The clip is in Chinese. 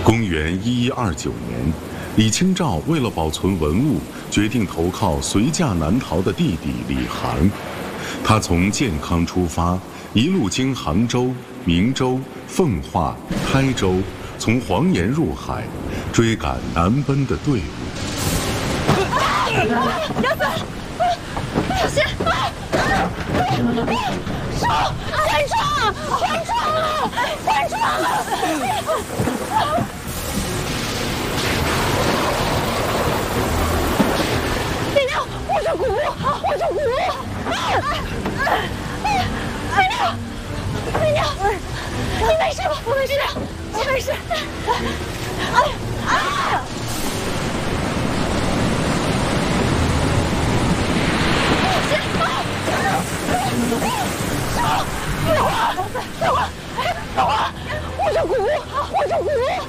公元1129年，李清照为了保存文物，决定投靠随驾南逃的弟弟李航。他从建康出发，一路经杭州、明州、奉化、台州，从黄岩入海，追赶南奔的队伍。 杨子，小心！手，关窗！关窗啊！关窗啊！爹娘，护住谷物，护住谷物！爹娘，爹娘，你没事吧？我没事，我没事。等会儿，护住谷物，护住谷物！